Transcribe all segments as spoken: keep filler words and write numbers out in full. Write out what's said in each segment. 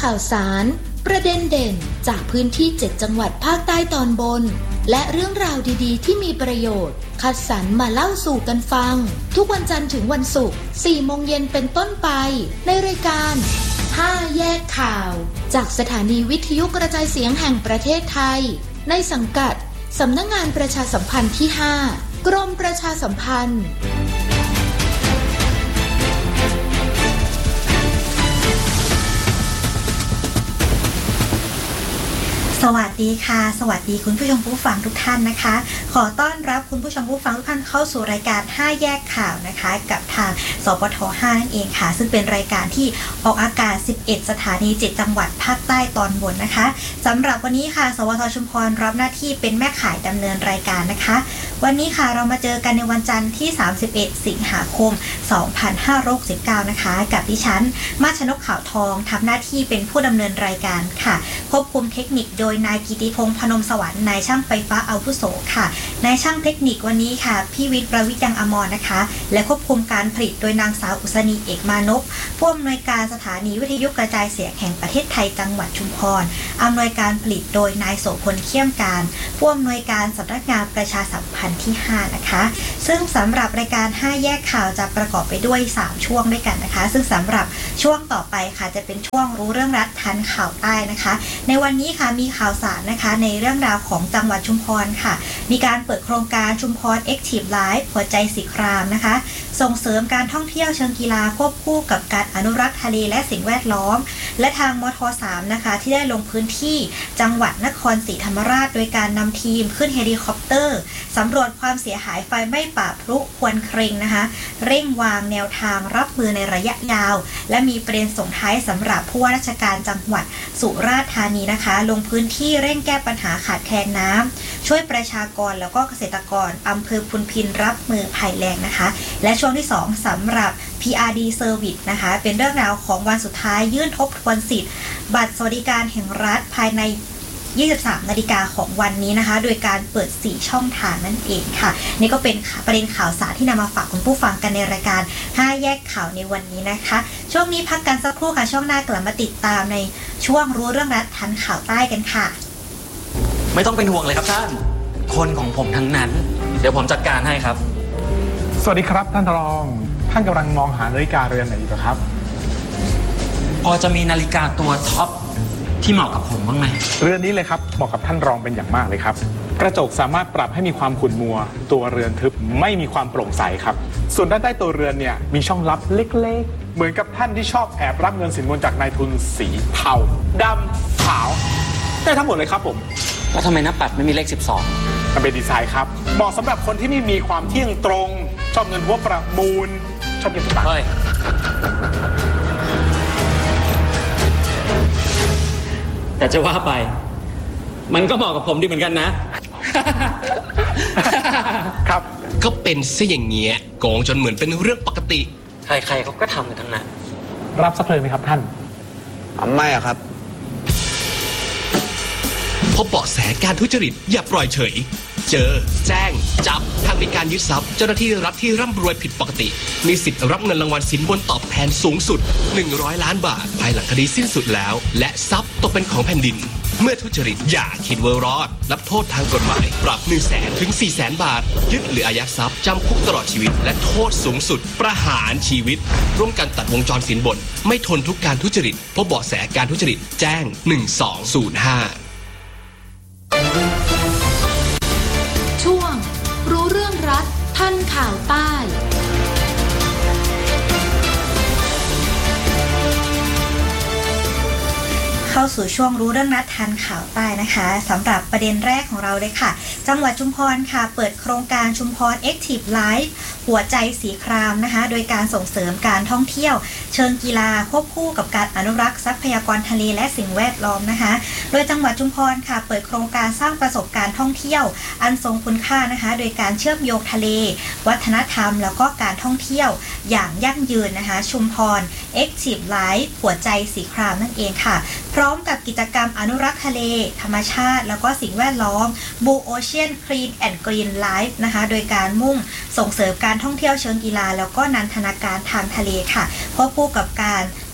ข่าวสารประเด็นเด่นจากพื้นที่เจ็ดจังหวัดภาคใต้ตอนบนและเรื่องราวดีๆที่มีประโยชน์คัดสรรมาเล่าสู่กันฟังทุกวันจันทร์ถึงวันศุกร์ สี่โมงเย็นเป็นต้นไปในรายการห้าแยกข่าวจากสถานีวิทยุกระจายเสียงแห่งประเทศไทยในสังกัดสำนักงานประชาสัมพันธ์ที่ห้ากรมประชาสัมพันธ์สวัสดีค่ะสวัสดีคุณผู้ชมผู้ฟังทุกท่านนะคะขอต้อนรับคุณผู้ชมผู้ฟังทุกท่านเข้าสู่รายการห้าแยกข่าวนะคะกับทางสปทห้านั่นเองค่ะซึ่งเป็นรายการที่ออกอากาศสิบเอ็ดสถานีเจ็ดจังหวัดภาคใต้ตอนบนนะคะสำหรับวันนี้ค่ะสปทชุมพรรับหน้าที่เป็นแม่ข่ายดำเนินรายการนะคะวันนี้ค่ะเรามาเจอกันในวันจันทร์ที่สามสิบเอ็ดสิงหาคมสองพันห้าร้อยหกสิบเก้านะคะกับดิฉันมาชนกขาวทองทำหน้าที่เป็นผู้ดำเนินรายการค่ะควบคุมเทคนิคโดยนายกิติพงษ์พนมสวรรค์นายช่างไฟฟ้าอาวุโสค่ะนายช่างเทคนิควันนี้ค่ะพี่วิทย์ประวิทย์ยังอมรนะคะและควบคุมการผลิตโดยนางสาวอุษณีเอกมานพผู้อำนวยการสถานีวิทยุกระจายเสียงแห่งประเทศไทยจังหวัดชุมพรอำนวยการผลิตโดยนายโสพลเขี้ยมการผู้อำนวยการสำนักงานประชาสัมพันธ์ที่ห้านะคะซึ่งสำหรับรายการห้าแยกข่าวจะประกอบไปด้วยสามช่วงด้วยกันนะคะซึ่งสำหรับช่วงต่อไปค่ะจะเป็นช่วงรู้เรื่องรัฐทันข่าวใต้นะคะในวันนี้ค่ะมีข่าวสารนะคะในเรื่องราวของจังหวัดชุมพรค่ะมีการเปิดโครงการชุมพร Active Life หัวใจสีครามนะคะส่งเสริมการท่องเที่ยวเชิงกีฬาควบคู่กับการอนุรักษ์ทะเลและสิ่งแวดล้อมและทางมทสามนะคะที่ได้ลงพื้นที่จังหวัดนครศรีธรรมราชโดยการนำทีมขึ้นเฮลิคอปเตอร์สำรวจความเสียหายไฟไหม้ป่าพลุควนเครงนะคะเร่งวางแนวทางรับมือในระยะยาวและมีประเด็นส่งท้ายสำหรับผู้ว่าราชการจังหวัดสุราษฎร์ธานีนะคะลงพื้นที่เร่งแก้ปัญหาขาดแคลนน้ำช่วยประชากรแล้วก็เกษตรกรอำเภอพุนพินรับมือภัยแล้งนะคะและช่วงที่สองสำหรับ พี อาร์ ดี Service นะคะเป็นเรื่องราวของวันสุดท้ายยื่นทบทวนสิทธิ์บัตรสวัสดิการแห่งรัฐภายในยี่สิบสามนาฬิกาของวันนี้นะคะโดยการเปิดสี่ช่องทางนั่นเองค่ะนี่ก็เป็นประเด็นข่าวสารที่นำมาฝากคุณผู้ฟังกันในรายการห้าแยกข่าวในวันนี้นะคะช่วงนี้พักกันสักครู่ค่ะช่วงหน้ากลับมาติดตามในช่วงรู้เรื่องรัฐทันข่าวใต้กันค่ะไม่ต้องเป็นห่วงเลยครับท่านคนของผมทั้งนั้นเดี๋ยวผมจัดการให้ครับสวัสดีครับท่านรองท่านกำลังมองหานาฬิกาเรือนไหนอยู่ครับพอจะมีนาฬิกาตัวท็อปที่เหมาะกับผมบ้างไหมเรือนนี้เลยครับเหมาะกับท่านรองเป็นอย่างมากเลยครับกระจกสามารถปรับให้มีความขุ่นมัวตัวเรือนทึบไม่มีความโปร่งใสครับส่วนด้านใต้ตัวเรือนเนี่ยมีช่องลับเล็กๆเหมือนกับท่านที่ชอบแอบรับเงินสินบนจากนายทุนสีเทาดำขาวได้ทั้งหมดเลยครับผมแล้วทำไมหน้าปัดไม่มีเลขสิบสองมันเป็นดีไซน์ครับเหมาะสำหรับคนที่ไม่มีความเที่ยงตรงชอบเงินหัวประมูลชอบเงินสตางค์แต่จะว่าไปมันก็เหมาะกับผมดีเหมือนกันนะครับก็เป็นซะอย่างเงี้ยโกงจนเหมือนเป็นเรื่องปกติใครๆเขาก็ทำกันทั้งนั้นรับสักเพลิงไหมครับท่านไม่อะครับพบเบาะแสการทุจริตอย่าปล่อยเฉยเจอแจ้งจับทางมีการยึดทรัพย์เจ้าหน้าที่รัฐที่ร่ำรวยผิดปกติมีสิทธิ์รับเงินรางวัลสินบนตอบแทนสูงสุดหนึ่งร้อยล้านบาทภายหลังคดีสิ้นสุดแล้วและทรัพย์ตกเป็นของแผ่นดินเมื่อทุจริตอย่าคิดว่ารอดรับโทษทางกฎหมายปรับ หนึ่งแสน ถึง สี่แสน บาทยึดหรืออายัดทรัพย์จำคุกตลอดชีวิตและโทษสูงสุดประหารชีวิตร่วมกันตัดวงจรสินบนไม่ทนทุกการทุจริตพบเบาะแสการทุจริตแจ้งหนึ่งสองศูนย์ห้าช่วงรู้เรื่องรัฐทันข่าวใต้เข้าสู่ช่วงรู้เรื่องรัฐทันข่าวใต้นะคะสำหรับประเด็นแรกของเราเลยค่ะจังหวัดชุมพรค่ะเปิดโครงการชุมพร Active Life หัวใจสีครามนะคะโดยการส่งเสริมการท่องเที่ยวเชิงกีฬาควบคู่กับการอนุรักษ์ทรัพยากรทะเลและสิ่งแวดล้อมนะคะโดยจังหวัดชุมพรค่ะเปิดโครงการสร้างประสบการณ์ท่องเที่ยวอันทรงคุณค่านะคะโดยการเชื่อมโยงทะเลวัฒนธรรมแล้วก็การท่องเที่ยวอย่างยั่งยืนนะคะชุมพร Active Life หัวใจสีครามนั่นเองค่ะพร้อมกับกิจกรรมอนุรักษ์ทะเลธรรมชาติแล้วก็สิ่งแวดล้อม Blue Ocean Clean and Green Life นะคะโดยการมุ่งส่งเสริมการท่องเที่ยวเชิงกีฬาแล้วก็นันทนาการทางทะเลค่ะควบคู่กับการ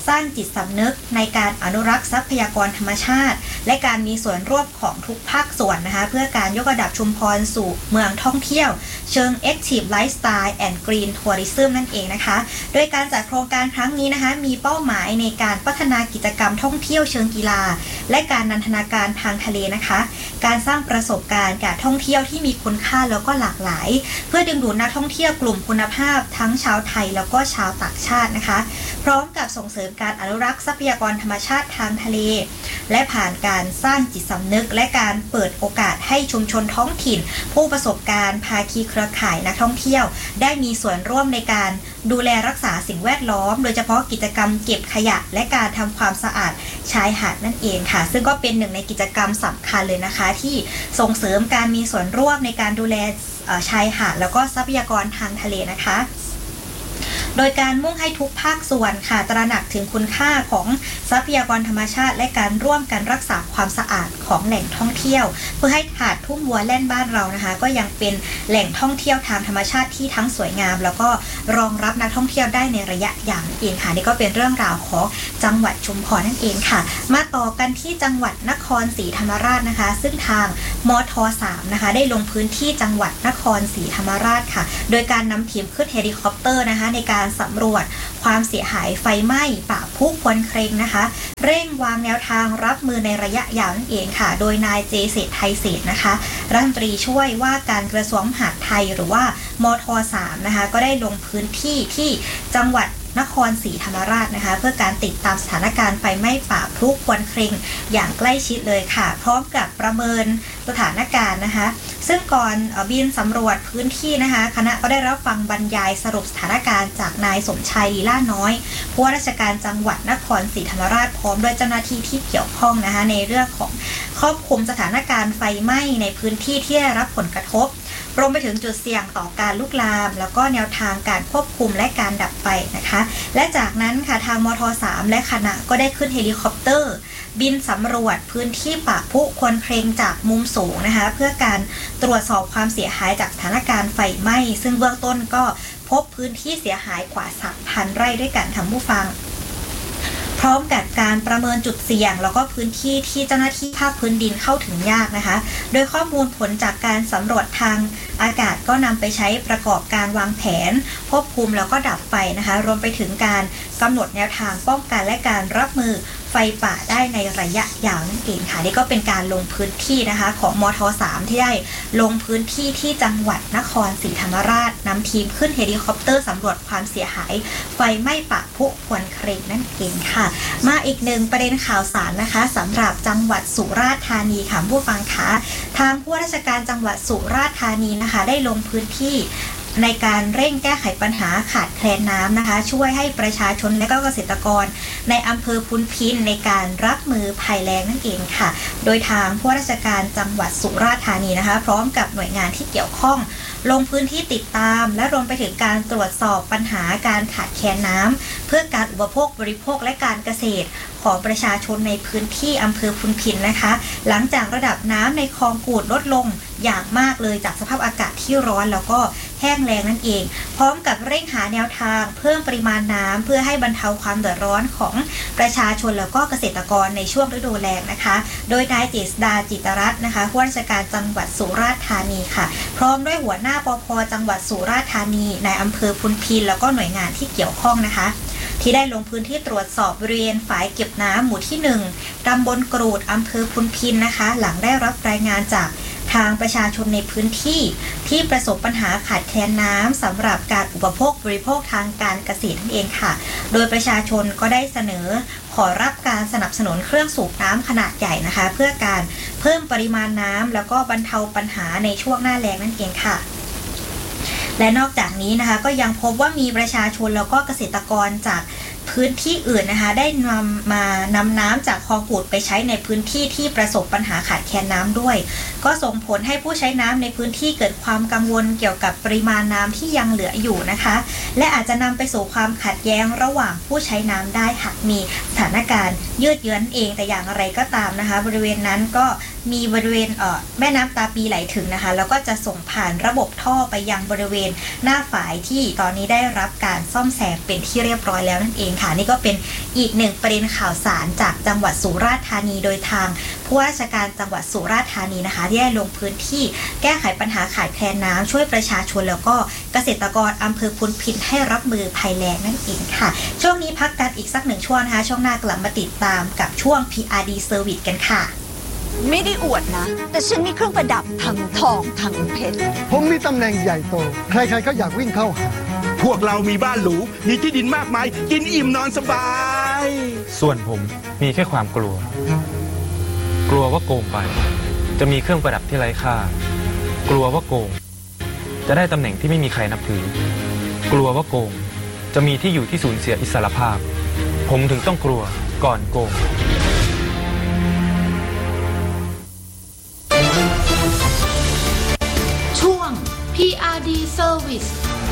สร้างจิตสำนึกในการอนุรักษ์ทรัพยากรธรรมชาติและการมีส่วนร่วมของทุกภาคส่วนนะคะเพื่อการยกระดับชุมพรสู่เมืองท่องเที่ยวเชิง Active Lifestyle and Green Tourism นั่นเองนะคะโดยการจัดโครงการครั้งนี้นะคะมีเป้าหมายในการพัฒนากิจกรรมท่องเที่ยวเชิงกีฬาและการนันทนาการทางทะเลนะคะการสร้างประสบการณ์การท่องเที่ยวที่มีคุณค่าแล้วก็หลากหลายเพื่อดึงดูดนักท่องเที่ยวกลุ่มคุณภาพทั้งชาวไทยแล้วก็ชาวต่างชาตินะคะพร้อมกับส่งเสริมการอนุรักษ์ทรัพยากรธรรมชาติทางทะเลและผ่านการสร้างจิตสำนึกและการเปิดโอกาสให้ชุมชนท้องถิ่นผู้ประสบการณ์ภาคีเครือข่ายนักท่องเที่ยวได้มีส่วนร่วมในการดูแลรักษาสิ่งแวดล้อมโดยเฉพาะกิจกรรมเก็บขยะและการทำความสะอาดชายหาดนั่นเองค่ะซึ่งก็เป็นหนึ่งในกิจกรรมสำคัญเลยนะคะที่ส่งเสริมการมีส่วนร่วมในการดูแลชายหาดแล้วก็ทรัพยากรทางทะเลนะคะโดยการมุ่งให้ทุกภาคส่วนค่ะตระหนักถึงคุณค่าของทรัพยากรธรรมชาติและการร่วมกันรักษาความสะอาดของแหล่งท่องเที่ยวเพื่อให้หาดทุ่งวัวแล่นบ้านเรานะคะก็ยังเป็นแหล่งท่องเที่ยวทางธรรมชาติที่ทั้งสวยงามแล้วก็รองรับนักท่องเที่ยวได้ในระยะยาวนั่นเองค่ะนี่ก็เป็นเรื่องราวของจังหวัดชุมพรนั่นเองค่ะมาต่อกันที่จังหวัดนครศรีธรรมราชนะคะซึ่งทางมท.สามนะคะได้ลงพื้นที่จังหวัดนครศรีธรรมราชค่ะโดยการนำทีมขึ้นเฮลิคอปเตอร์นะคะในการสำรวจความเสียหายไฟไหม้ป่าพุควนเครงนะคะเร่งวางแนวทางรับมือในระยะยาวนั่นเองค่ะโดยนายเจเศรษฐ์ไทยเศรษฐ์นะคะรัฐมนตรีช่วยว่าการกระทรวงมหาดไทยหรือว่ามท.สามนะคะก็ได้ลงพื้นที่ที่จังหวัดนครศรีธรรมราชนะคะเพื่อการติดตามสถานการณ์ไฟไหม้ป่าพลุควนเครงอย่างใกล้ชิดเลยค่ะพร้อมกับประเมินสถานการณ์นะคะซึ่งก่อนบินสำรวจพื้นที่นะคะคณะก็ได้รับฟังบรรยายสรุปสถานการณ์จากนายสมชายลีลาน้อยผู้ว่าราชการจังหวัดนครศรีธรรมราชพร้อมด้วยเจ้าหน้าที่ที่เกี่ยวข้องนะคะในเรื่องของครอบคลุมสถานการณ์ไฟไหม้ในพื้นที่ที่ได้รับผลกระทบรวมไปถึงจุดเสี่ยงต่อการลุกลามแล้วก็แนวทางการควบคุมและการดับไฟนะคะและจากนั้นค่ะทางมท.สามและคณะก็ได้ขึ้นเฮลิคอปเตอร์บินสำรวจพื้นที่ป่าพุควนเครงจากมุมสูงนะคะเพื่อการตรวจสอบความเสียหายจากสถานการณ์ไฟไหม้ซึ่งเบื้องต้นก็พบพื้นที่เสียหายกว่า สามพัน ไร่ด้วยกันทั้งผู้ฟังพร้อมกับการประเมินจุดเสี่ยงแล้วก็พื้นที่ที่เจ้าหน้าที่ภาคพื้นดินเข้าถึงยากนะคะโดยข้อมูลผลจากการสำรวจทางอากาศก็นำไปใช้ประกอบการวางแผนควบคุมแล้วก็ดับไฟนะคะรวมไปถึงการกำหนดแนวทางป้องกันและการรับมือไฟป่าได้ในระยะยาวนั่นเองค่ะนี่ก็เป็นการลงพื้นที่นะคะของมท.สามที่ได้ลงพื้นที่ที่จังหวัดนครศรีธรรมราชนำทีมขึ้นเฮลิคอปเตอร์สำรวจความเสียหายไฟไหม้ป่าพุควนเครงนั่นเองค่ะมาอีกหนึ่งประเด็นข่าวสารนะคะสำหรับจังหวัดสุราษฎร์ธานีค่ะผู้ฟังคะทางผู้ว่าราชการจังหวัดสุราษฎร์ธานีนะคะได้ลงพื้นที่ในการเร่งแก้ไขปัญหาขาดแคลนน้ำนะคะช่วยให้ประชาชนและก็เกษตรกรในอำเภอพุนพินในการรับมือภัยแล้งนั่นเองค่ะโดยทางผู้ว่าราชการจังหวัดสุราษฎร์ธานีนะคะพร้อมกับหน่วยงานที่เกี่ยวข้องลงพื้นที่ติดตามและรวมไปถึงการตรวจสอบปัญหาการขาดแคลนน้ำเพื่อการอุปโภคบริโภคและการเกษตรของประชาชนในพื้นที่อำเภอพุนพินนะคะหลังจากระดับน้ำในคลองกูดลดลงอย่างมากเลยจากสภาพอากาศที่ร้อนแล้วก็แห้งแล้งนั่นเองพร้อมกับเร่งหาแนวทางเพิ่มปริมาณน้ำเพื่อให้บรรเทาความเดือดร้อนของประชาชนแล้วก็เกษตรกรในช่วงฤดูแล้งนะคะโดยนายเจษฎาจิตรรัตน์นะคะผู้ว่าราชการจังหวัดสุราษฎร์ธานีค่ะพร้อมด้วยหัวหน้าปภ.จังหวัดสุราษฎร์ธานีในอำเภอพุนพินแล้วก็หน่วยงานที่เกี่ยวข้องนะคะที่ได้ลงพื้นที่ตรวจสอบบริเวณฝายเก็บน้ำหมู่ที่หนึ่งตำบลกรูดอำเภอพุนพินนะคะหลังได้รับรายงานจากทางประชาชนในพื้นที่ที่ประสบปัญหาขาดแคลนน้ำสำหรับการอุปโภคบริโภคทางการเกษตรนั่นเองค่ะโดยประชาชนก็ได้เสนอขอรับการสนับสนุนเครื่องสูบน้ำขนาดใหญ่นะคะเพื่อการเพิ่มปริมาณน้ำแล้วก็บรรเทาปัญหาในช่วงหน้าแล้งนั่นเองค่ะและนอกจากนี้นะคะก็ยังพบว่ามีประชาชนแล้วก็เกษตรกรจากพื้นที่อื่นนะคะได้นำมานำน้ำจากคลองกูดไปใช้ในพื้นที่ที่ประสบปัญหาขาดแคลนน้ำด้วยก็ส่งผลให้ผู้ใช้น้ำในพื้นที่เกิดความกังวลเกี่ยวกับปริมาณน้ำที่ยังเหลืออยู่นะคะและอาจจะนำไปสู่ความขัดแย้งระหว่างผู้ใช้น้ำได้หากมีสถานการณ์ยืดเยื้อเองแต่อย่างไรก็ตามนะคะบริเวณนั้นก็มีบริเวณเอ่อแม่น้ำตาปีไหลถึงนะคะแล้วก็จะส่งผ่านระบบท่อไปยังบริเวณหน้าฝายที่ตอนนี้ได้รับการซ่อมแซมเป็นที่เรียบร้อยแล้วนั่นเองค่ะนี่ก็เป็นอีกหนึ่งประเด็นข่าวสารจากจังหวัดสุราษฎร์ธานีโดยทางผู้ว่าราชการจังหวัดสุราษฎร์ธานีนะคะที่ได้ลงพื้นที่แก้ไขปัญหาขาดแคลนน้ำช่วยประชาชนแล้วก็เกษตรกรอำเภอพุนพินให้รับมือภัยแล้งนั่นเองค่ะช่วงนี้พักกันอีกสักหนึ่งช่วงนะคะช่วงหน้ากลับมาติดตามกับช่วง พี อาร์ ดี Service กันค่ะไม่ได้อวดนะแต่ฉันมีเครื่องประดับทั้งทองทั้งเพชรผมมีตำแหน่งใหญ่โตใครๆก็อยากวิ่งเข้าหาพวกเรามีบ้านหรูมีที่ดินมากมายกินอิ่มนอนสบายส่วนผมมีแค่ความกลัวกลัวว่าโกงไปจะมีเครื่องประดับที่ไร้ค่ากลัวว่าโกงจะได้ตำแหน่งที่ไม่มีใครนับถือกลัวว่าโกงจะมีที่อยู่ที่สูญเสียอิสรภาพผมถึงต้องกลัวก่อนโกงช่วง พี อาร์ ดี Service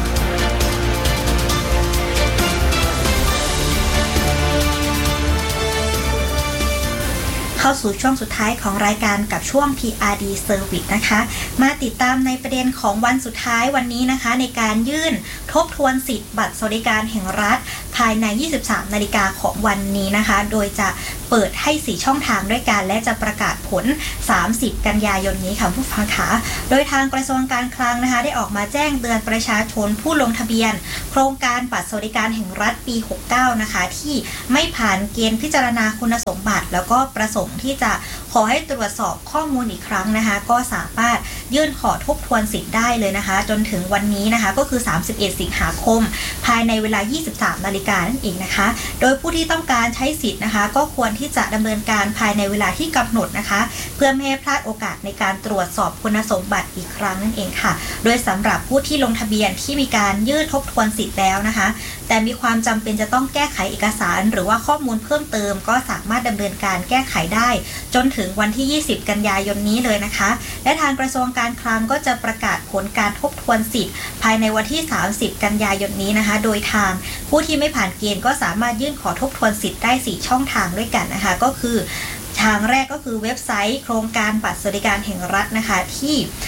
เข้าสู่ช่วงสุดท้ายของรายการกับช่วง พี อาร์ ดี Service นะคะมาติดตามในประเด็นของวันสุดท้ายวันนี้นะคะในการยื่นทบทวนสิทธิ์บัตรสวัสดิการแห่งรัฐภายในยี่สิบสามนาฬิกาของวันนี้นะคะโดยจะเปิดให้สี่ช่องทางด้วยกันและจะประกาศผลสามสิบกันยายนนี้ค่ะผู้ฟังคะโดยทางกระทรวงการคลังนะคะได้ออกมาแจ้งเตือนประชาชนผู้ลงทะเบียนโครงการบัตรสวัสดิการแห่งรัฐปีหกสิบเก้านะคะที่ไม่ผ่านเกณฑ์พิจารณาคุณสมบัติแล้วก็ประสงค์ที่จะขอให้ตรวจสอบข้อมูลอีกครั้งนะคะก็สามารถยื่นขอทบทวนสิทธิ์ได้เลยนะคะจนถึงวันนี้นะคะก็คือสามสิบเอ็ดสิงหาคมภายในเวลายี่สิบสามนาฬิกานั่นเองนะคะโดยผู้ที่ต้องการใช้สิทธิ์นะคะก็ควรที่จะดำเนินการภายในเวลาที่กำหนดนะคะเพื่อไม่ให้พลาดโอกาสในการตรวจสอบคุณสมบัติอีกครั้งนั่นเองค่ะโดยสำหรับผู้ที่ลงทะเบียนที่มีการยื่นทบทวนสิทธิ์แล้วนะคะแต่มีความจำเป็นจะต้องแก้ไขเอกสารหรือว่าข้อมูลเพิ่มเติมก็สามารถดำเนินการแก้ไขได้จนถึงวันที่ยี่สิบกันยายนนี้เลยนะคะและทางกระทรวงการคลังก็จะประกาศผลการทบทวนสิทธิ์ภายในวันที่สามสิบกันยายนนี้นะคะโดยทางผู้ที่ไม่ผ่านเกณฑ์ก็สามารถยื่นขอทบทวนสิทธิ์ได้สี่ช่องทางด้วยกันนะคะก็คือทางแรกก็คือเว็บไซต์โครงการบัตรสวัสดิการแห่งรัฐนะคะที่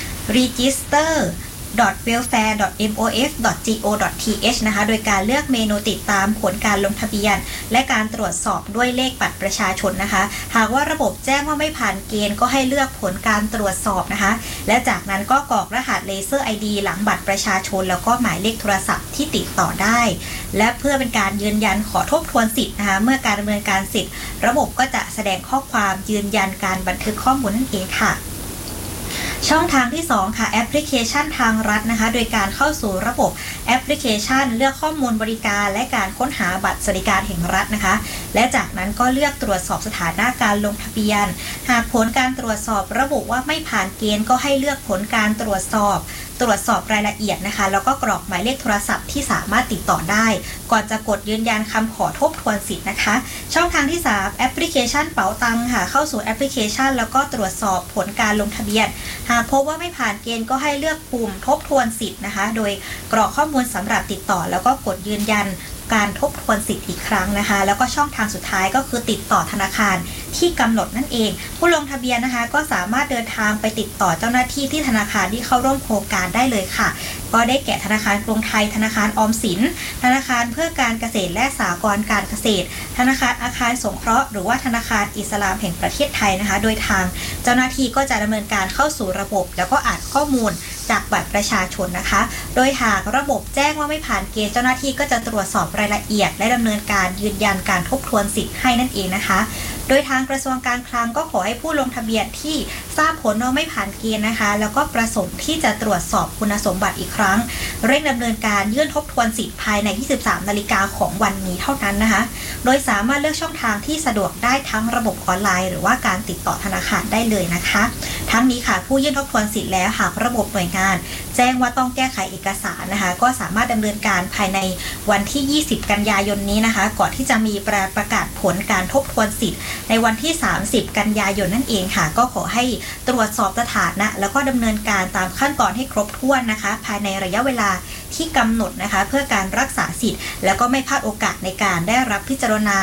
registerดอท เวลแฟร์ ดอท เอ็ม โอ เอฟ ดอท จี โอ ดอท ที เอช นะคะโดยการเลือกเมนูติดตามผลการลงทะเบียนและการตรวจสอบด้วยเลขบัตรประชาชนนะคะหากว่าระบบแจ้งว่าไม่ผ่านเกณฑ์ก็ให้เลือกผลการตรวจสอบนะคะและจากนั้นก็กรอกรหัสเลเซอร์ ไอ ดี หลังบัตรประชาชนแล้วก็หมายเลขโทรศัพท์ที่ติดต่อได้และเพื่อเป็นการยืนยันขอทบทวนสิทธิ์นะคะเมื่อการดำเนินการสิทธิ์ระบบก็จะแสดงข้อความยืนยันการบันทึกข้อมูลนั่นเองค่ะช่องทางที่สองค่ะแอปพลิเคชันทางรัฐนะคะโดยการเข้าสู่ระบบแอปพลิเคชันเลือกข้อมูลบริการและการค้นหาบัตรสวัสดิการแห่งรัฐนะคะและจากนั้นก็เลือกตรวจสอบสถานะการลงทะเบียนหากผลการตรวจสอบระบุว่าไม่ผ่านเกณฑ์ก็ให้เลือกผลการตรวจสอบตรวจสอบรายละเอียดนะคะแล้วก็กรอกหมายเลขโทรศัพท์ที่สามารถติดต่อได้ก่อนจะกดยืนยันคำขอทบทวนสิทธิ์นะคะช่องทางที่สามแอปพลิเคชันเป๋าตังค่ะเข้าสู่แอปพลิเคชันแล้วก็ตรวจสอบผลการลงทะเบียนหากพบว่าไม่ผ่านเกณฑ์ก็ให้เลือกปุ่มทบทวนสิทธิ์นะคะโดยกรอกข้อมูลสำหรับติดต่อแล้วก็กดยืนยันการทบทวนสิทธิ์อีกครั้งนะคะแล้วก็ช่องทางสุดท้ายก็คือติดต่อธนาคารที่กำหนดนั่นเองผู้ลงทะเบียนนะคะก็สามารถเดินทางไปติดต่อเจ้าหน้าที่ที่ธนาคารที่เข้าร่วมโครงการได้เลยค่ะก็ได้แก่ธนาคารกรุงไทยธนาคารออมสินธนาคารเพื่อการเกษตรและสหกรณ์การเกษตรธนาคารอาคารสงเคราะห์หรือว่าธนาคารอิสลามแห่งประเทศไทยนะคะโดยทางเจ้าหน้าที่ก็จะดำเนินการเข้าสู่ระบบแล้วก็อ่านข้อมูลจากบัตรประชาชนนะคะโดยหากระบบแจ้งว่าไม่ผ่านเกณฑ์เจ้าหน้าที่ก็จะตรวจสอบรายละเอียดและดำเนินการยืนยันการทบทวนสิทธิ์ให้นั่นเองนะคะโดยทางกระทรวงการคลังก็ขอให้ผู้ลงทะเบียนที่ทราบผลว่าไม่ผ่านเกณฑ์นะคะแล้วก็ประสงค์ที่จะตรวจสอบคุณสมบัติอีกครั้งเร่งดำเนินการยื่นทบทวนสิทธิ์ภายในยี่สิบสามนาฬิกาของวันนี้เท่านั้นนะคะโดยสามารถเลือกช่องทางที่สะดวกได้ทั้งระบบออนไลน์หรือว่าการติดต่อธนาคารได้เลยนะคะทั้งนี้ค่ะผู้ยื่นทบทวนสิทธิ์แล้วหากระบบหน่วยงานแจ้งว่าต้องแก้ไขเอกสารนะคะก็สามารถดำเนินการภายในวันที่ยี่สิบกันยายนนี้นะคะก่อนที่จะมีประกาศผลการทบทวนสิทธิ์ในวันที่สามสิบกันยายนนั่นเองค่ะก็ขอให้ตรวจสอบสถานะแล้วก็ดำเนินการตามขั้นตอนให้ครบถ้วนนะคะภายในระยะเวลาที่กำหนดนะคะเพื่อการรักษาสิทธิ์แล้วก็ไม่พลาดโอกาสในการได้รับพิจารณา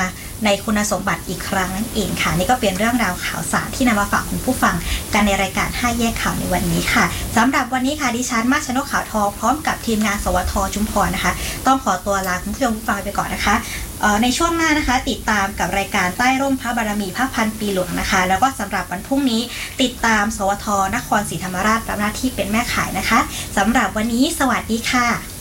ในคุณสมบัติอีกครั้งนั่นเองค่ะนี่ก็เป็นเรื่องราวข่าวสารที่นำมาฝากคุณผู้ฟังกันในรายการห้าแยกข่าวในวันนี้ค่ะสำหรับวันนี้ค่ะดิฉันมาชนกขาวทองพร้อมกับทีมงานสวทชุมพรนะคะต้องขอตัวลาคุณผู้ชมผู้ฟังไปก่อนนะคะในช่วงหน้านะคะติดตามกับรายการใต้ร่มพระบารมีพระพันปีหลวงนะคะแล้วก็สำหรับวันพรุ่งนี้ติดตามสวทนครศรีธรรมราชรับหน้าที่เป็นแม่ขายนะคะสำหรับวันนี้สวัสดีค่ะ